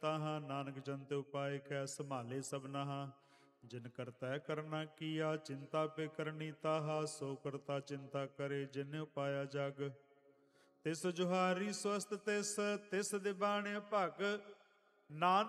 ਤਾਹਾਂ। ਨਾਨਕ ਜੰਤੇ ਉਪਾਇ ਕੈ ਸੰਭਾਲੇ ਸਭਨਾ। ਜਿਨ ਕਰਤੈ ਕਰਨਾ ਕੀਆ ਚਿੰਤਾ ਪੇ ਕਰਨੀ ਤਾਹਾ। ਸੋ ਕਰਤਾ ਚਿੰਤਾ ਕਰੇ ਜਿਨ ਉਪਾਇਆ ਜਗ। ਤਿਸ ਜੁਹਾਰੀ ਸਵਸਤ ਤਿਸ ਦਿਬਾਣਿ ਭਗ। ਨਾਨਕ